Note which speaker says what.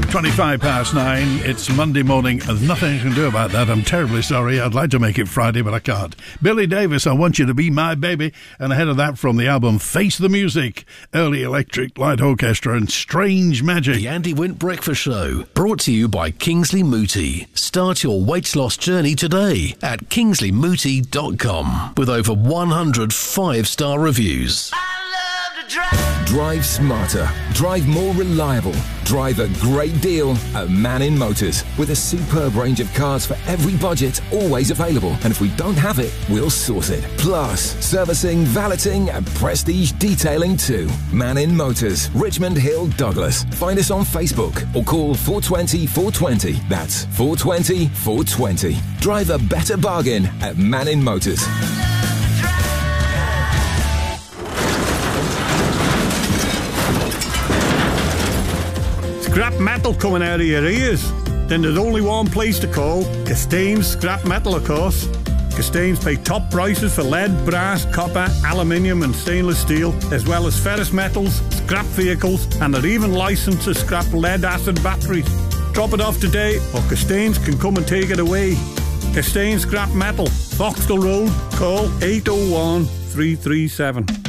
Speaker 1: 9. It's Monday morning. There's nothing I can do about that. I'm terribly sorry. I'd like to make it Friday, but I can't. Billy Davis, I Want You to Be My Baby. And ahead of that, from the album Face the Music, Early Electric Light Orchestra and Strange Magic.
Speaker 2: The Andy Wint Breakfast Show, brought to you by Kingsley Mooti. Start your weight loss journey today at kingsleymooti.com with over 100 5-star reviews.
Speaker 3: Drive smarter, drive more reliable, drive a great deal at Mannin Motors. With a superb range of cars for every budget, always available. And if we don't have it, we'll source it. Plus, servicing, valeting and prestige detailing too. Mannin Motors, Richmond Hill, Douglas. Find us on Facebook or call 420 420. That's 420 420. Drive a better bargain at Mannin Motors.
Speaker 4: Scrap metal coming out of your ears? Then there's only one place to call, Castains Scrap Metal, of course. Castains pay top prices for lead, brass, copper, aluminium and stainless steel, as well as ferrous metals, scrap vehicles, and they're even licensed to scrap lead-acid batteries. Drop it off today, or Castains can come and take it away. Castains Scrap Metal, Foxtel Road, call 801 337.